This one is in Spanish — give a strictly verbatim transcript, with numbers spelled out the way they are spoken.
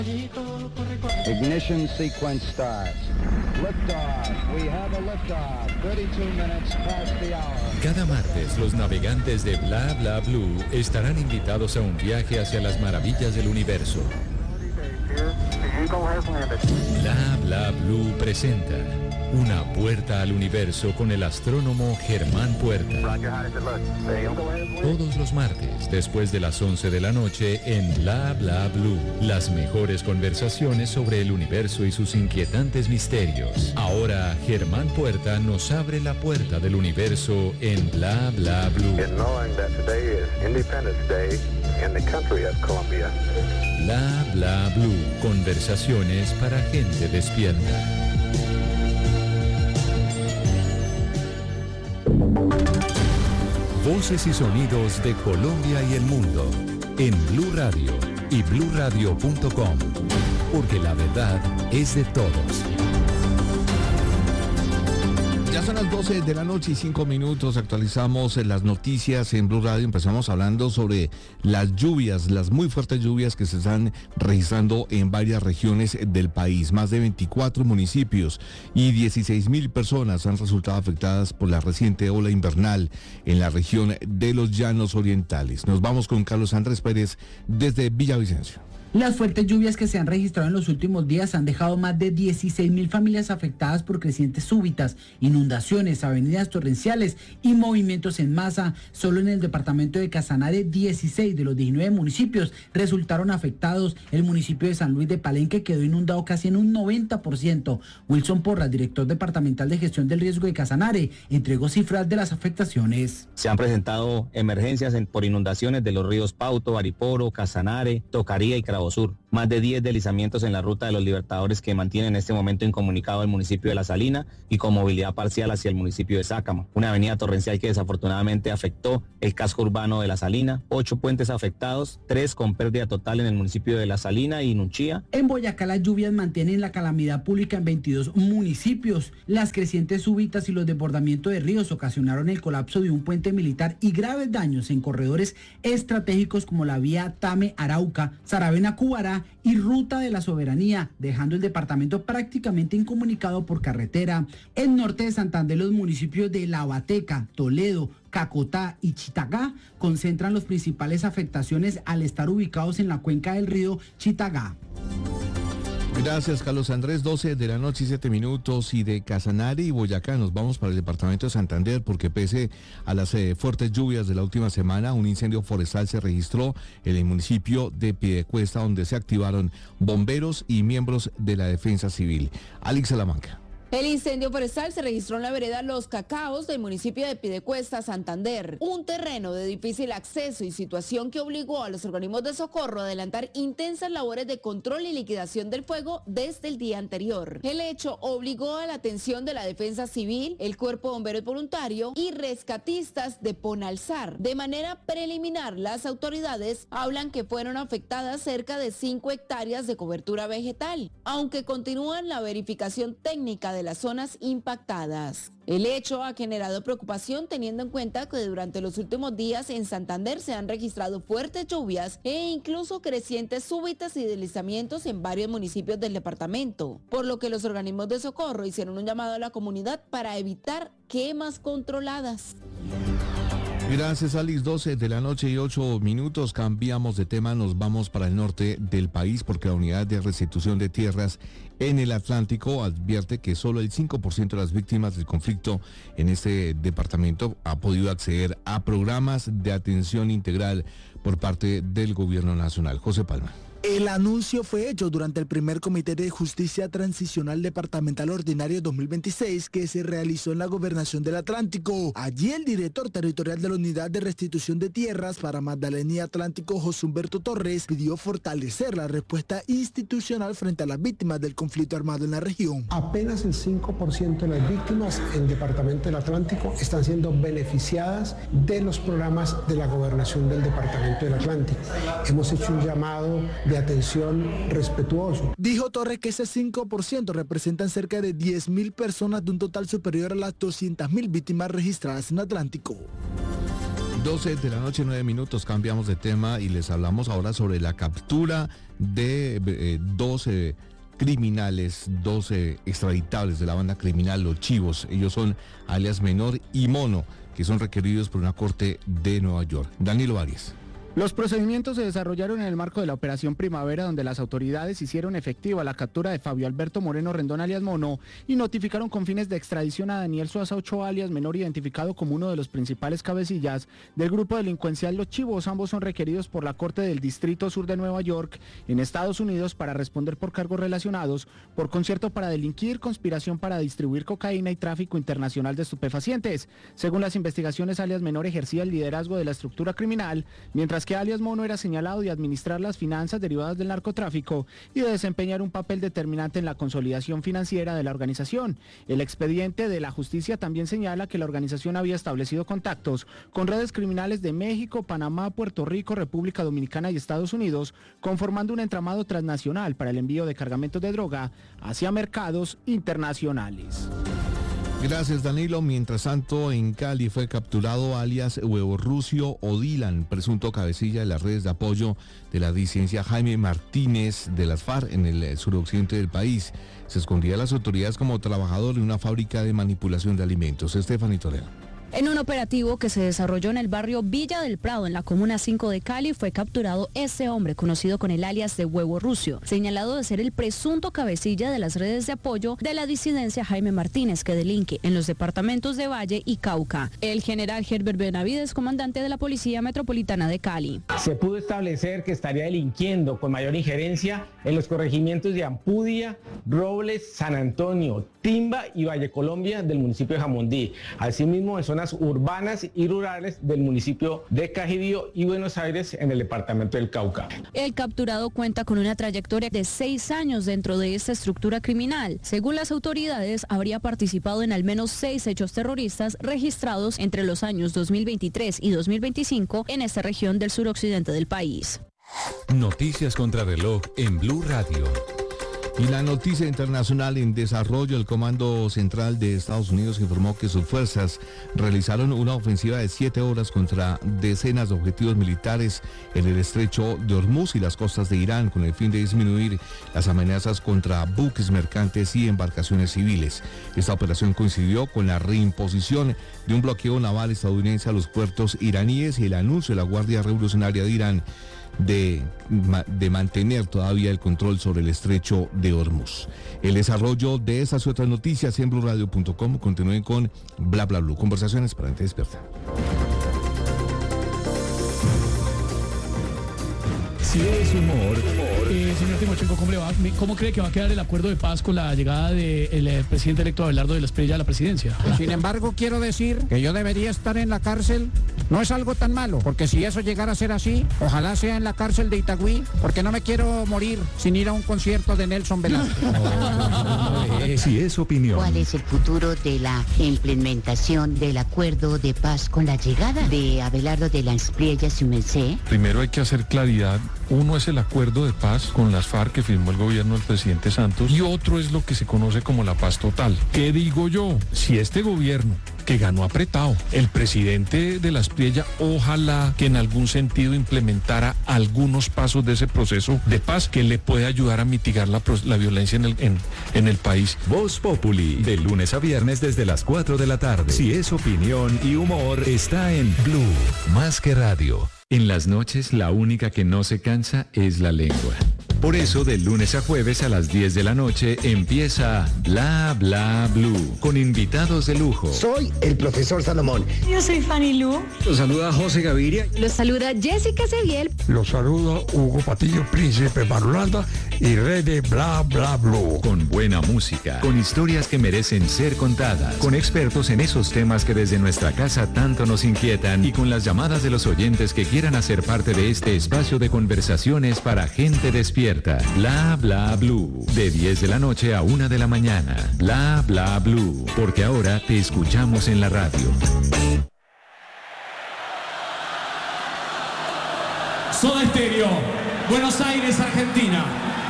Ignition sequence starts. Liftoff. We have a liftoff. thirty-two minutes past the hour. Cada martes, los navegantes de Bla Bla Blue estarán invitados a un viaje hacia las maravillas del universo. Bla Bla Blue presenta Una puerta al universo con el astrónomo Germán Puerta. Todos los martes, después de las once de la noche, en Bla Bla Blue. Las mejores conversaciones sobre el universo y sus inquietantes misterios. Ahora, Germán Puerta nos abre la puerta del universo en Bla Bla Blue. Bla Bla Blue. Conversaciones para gente despierta. Voces y sonidos de Colombia y el mundo en Blue Radio y blue radio punto com, porque la verdad es de todos. Ya son las doce de la noche y cinco minutos, actualizamos las noticias en Blue Radio. Empezamos hablando sobre las lluvias, las muy fuertes lluvias que se están registrando en varias regiones del país. Más de veinticuatro municipios y dieciséis mil personas han resultado afectadas por la reciente ola invernal en la región de los Llanos Orientales. Nos vamos con Carlos Andrés Pérez desde Villavicencio. Las fuertes lluvias que se han registrado en los últimos días han dejado más de dieciséis mil familias afectadas por crecientes súbitas, inundaciones, avenidas torrenciales y movimientos en masa. Solo en el departamento de Casanare, dieciséis de los diecinueve municipios resultaron afectados. El municipio de San Luis de Palenque quedó inundado casi en un noventa por ciento. Wilson Porras, director departamental de gestión del riesgo de Casanare, entregó cifras de las afectaciones. Se han presentado emergencias en, por inundaciones de los ríos Pauto, Ariporo, Casanare, Tocaría y Carabobo Sur. Más de diez deslizamientos en la ruta de los Libertadores que mantiene en este momento incomunicado el municipio de La Salina y con movilidad parcial hacia el municipio de Sácama. Una avenida torrencial que desafortunadamente afectó el casco urbano de La Salina. Ocho puentes afectados, tres con pérdida total en el municipio de La Salina y Nunchía. En Boyacá las lluvias mantienen la calamidad pública en veintidós municipios. Las crecientes súbitas y los desbordamientos de ríos ocasionaron el colapso de un puente militar y graves daños en corredores estratégicos como la vía Tame-Arauca, Saravena-Cubará y Ruta de la Soberanía, dejando el departamento prácticamente incomunicado por carretera. En norte de Santander, los municipios de La Bateca, Toledo, Cacotá y Chitagá concentran las principales afectaciones al estar ubicados en la cuenca del río Chitagá. Gracias, Carlos Andrés. doce de la noche y siete minutos, y de Casanare y Boyacá nos vamos para el departamento de Santander, porque pese a las eh, fuertes lluvias de la última semana, un incendio forestal se registró en el municipio de Piedecuesta, donde se activaron bomberos y miembros de la defensa civil. Alex Salamanca. El incendio forestal se registró en la vereda Los Cacaos del municipio de Piedecuesta, Santander, un terreno de difícil acceso y situación que obligó a los organismos de socorro a adelantar intensas labores de control y liquidación del fuego desde el día anterior. El hecho obligó a la atención de la defensa civil, el cuerpo de bomberos voluntario y rescatistas de Ponalzar. De manera preliminar, las autoridades hablan que fueron afectadas cerca de cinco hectáreas de cobertura vegetal, aunque continúan la verificación técnica de las zonas impactadas. El hecho ha generado preocupación teniendo en cuenta que durante los últimos días en Santander se han registrado fuertes lluvias e incluso crecientes súbitas y deslizamientos en varios municipios del departamento, por lo que los organismos de socorro hicieron un llamado a la comunidad para evitar quemas controladas. Gracias, Alex. doce de la noche y ocho minutos. Cambiamos de tema, nos vamos para el norte del país, porque la unidad de restitución de tierras en el Atlántico advierte que solo el cinco por ciento de las víctimas del conflicto en este departamento ha podido acceder a programas de atención integral por parte del gobierno nacional. José Palma. El anuncio fue hecho durante el primer Comité de Justicia Transicional Departamental Ordinario dos mil veintiséis que se realizó en la Gobernación del Atlántico. Allí el director territorial de la Unidad de Restitución de Tierras para Magdalena y Atlántico, José Humberto Torres, pidió fortalecer la respuesta institucional frente a las víctimas del conflicto armado en la región. Apenas el cinco por ciento de las víctimas en el Departamento del Atlántico están siendo beneficiadas de los programas de la Gobernación del Departamento del Atlántico. Hemos hecho un llamado de atención respetuoso. Dijo Torres que ese cinco por ciento representan cerca de diez mil personas de un total superior a las doscientas mil víctimas registradas en Atlántico. doce de la noche, nueve minutos, cambiamos de tema y les hablamos ahora sobre la captura de eh, doce criminales, doce extraditables de la banda criminal Los Chivos. Ellos son alias Menor y Mono, que son requeridos por una corte de Nueva York. Danilo Arias. Los procedimientos se desarrollaron en el marco de la Operación Primavera, donde las autoridades hicieron efectiva la captura de Fabio Alberto Moreno Rendón alias Mono y notificaron con fines de extradición a Daniel Suaza Ochoa alias Menor, identificado como uno de los principales cabecillas del grupo delincuencial Los Chivos. Ambos son requeridos por la Corte del Distrito Sur de Nueva York en Estados Unidos para responder por cargos relacionados por concierto para delinquir, conspiración para distribuir cocaína y tráfico internacional de estupefacientes. Según las investigaciones, alias Menor ejercía el liderazgo de la estructura criminal, mientras que alias Mono era señalado de administrar las finanzas derivadas del narcotráfico y de desempeñar un papel determinante en la consolidación financiera de la organización. El expediente de la justicia también señala que la organización había establecido contactos con redes criminales de México, Panamá, Puerto Rico, República Dominicana y Estados Unidos, conformando un entramado transnacional para el envío de cargamentos de droga hacia mercados internacionales. Gracias, Danilo. Mientras tanto, en Cali fue capturado alias Huevorrucio Odilan, presunto cabecilla de las redes de apoyo de la disidencia Jaime Martínez de las FARC en el suroccidente del país. Se escondía a las autoridades como trabajador en una fábrica de manipulación de alimentos. Estefanía Torero. En un operativo que se desarrolló en el barrio Villa del Prado, en la Comuna cinco de Cali, fue capturado este hombre, conocido con el alias de Huevorrucio, señalado de ser el presunto cabecilla de las redes de apoyo de la disidencia Jaime Martínez, que delinque en los departamentos de Valle y Cauca. El general Herbert Benavides, comandante de la Policía Metropolitana de Cali. Se pudo establecer que estaría delinquiendo con mayor injerencia en los corregimientos de Ampudia, Robles, San Antonio, Timba y Valle Colombia del municipio de Jamundí. Asimismo, en zonas urbanas y rurales del municipio de Cajibío y Buenos Aires en el departamento del Cauca. El capturado cuenta con una trayectoria de seis años dentro de esta estructura criminal. Según las autoridades, habría participado en al menos seis hechos terroristas registrados entre los años dos mil veintitrés y dos mil veinticinco en esta región del suroccidente del país. Noticias contra reloj en Blue Radio. Y la noticia internacional en desarrollo: el Comando Central de Estados Unidos informó que sus fuerzas realizaron una ofensiva de siete horas contra decenas de objetivos militares en el estrecho de Hormuz y las costas de Irán, con el fin de disminuir las amenazas contra buques mercantes y embarcaciones civiles. Esta operación coincidió con la reimposición de un bloqueo naval estadounidense a los puertos iraníes y el anuncio de la Guardia Revolucionaria de Irán De, de mantener todavía el control sobre el estrecho de Hormuz. El desarrollo de estas y otras noticias en blue radio punto com. Continúen con Bla Bla Blue, conversaciones para gente despierta. Si es humor. Eh, señor Timochenko, ¿cómo le va? ¿Cómo cree que va a quedar el acuerdo de paz con la llegada del de presidente electo Abelardo de la Espriella a la presidencia? Sin embargo, quiero decir que yo debería estar en la cárcel. No es algo tan malo, porque si eso llegara a ser así, ojalá sea en la cárcel de Itagüí, porque no me quiero morir sin ir a un concierto de Nelson Velázquez. Si es opinión. ¿Cuál es el futuro de la implementación del acuerdo de paz con la llegada de Abelardo de la Espriella, su merced? Primero hay que hacer claridad. Uno es el acuerdo de paz con las FARC que firmó el gobierno del presidente Santos y otro es lo que se conoce como la paz total. ¿Qué digo yo? Si este gobierno, que ganó apretado, el presidente de la Espriella, ojalá que en algún sentido implementara algunos pasos de ese proceso de paz que le puede ayudar a mitigar la, la violencia en el, en, en el país. Voz Populi, de lunes a viernes desde las cuatro de la tarde. Si es opinión y humor, está en Blue, más que radio. En las noches, la única que no se cansa es la lengua. Por eso, de lunes a jueves a las diez de la noche, empieza Bla Bla Blue, con invitados de lujo. Soy el profesor Salomón. Yo soy Fanny Lu. Los saluda José Gaviria. Los saluda Jessica Seviel. Los saluda Hugo Patillo, príncipe Marulanda y rey de Bla Bla Blue. Con buena música, con historias que merecen ser contadas, con expertos en esos temas que desde nuestra casa tanto nos inquietan y con las llamadas de los oyentes que quieran hacer parte de este espacio de conversaciones para gente despierta. Bla Bla Blue, de diez de la noche a una de la mañana. Bla Bla Blue, porque ahora te escuchamos en la radio. Soda Stereo, Buenos Aires, Argentina.